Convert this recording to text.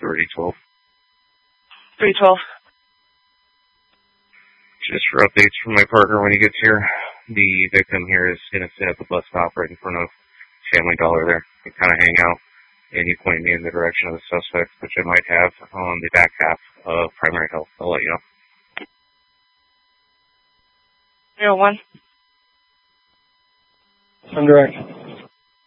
over 812. 312. Just for updates from my partner when he gets here, the victim here is going to sit at the bus stop right in front of Family Dollar there and kind of hang out. And you point me in the direction of the suspect, which I might have on the back half of Primary Health. I'll let you know. 01. I'm direct.